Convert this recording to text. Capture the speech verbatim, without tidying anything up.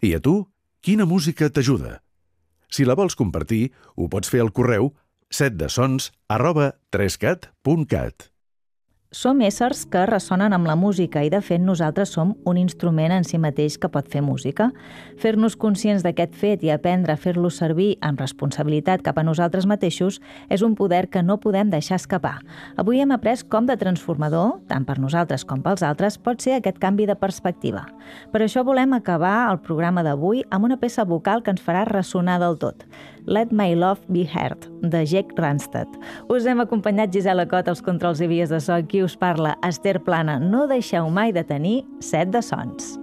I a tu, quina música t'ajuda? Si la vols compartir, ho pots fer al correu setdesons arroba trescat punt cat. Som éssers que ressonen amb la música i, de fet, nosaltres som un instrument en si mateix que pot fer música. Fer-nos conscients d'aquest fet i aprendre a fer-lo servir amb responsabilitat cap a nosaltres mateixos és un poder que no podem deixar escapar. Avui hem après com de transformador, tant per nosaltres com pels altres, pot ser aquest canvi de perspectiva. Per això volem acabar el programa d'avui amb una peça vocal que ens farà ressonar del tot. Let My Love Be Heard, de Jack Ronstadt. Us hem acompanyat Gisela Cot als controls i vies de so. Qui us parla, Esther Plana. No deixeu mai de tenir set de sons.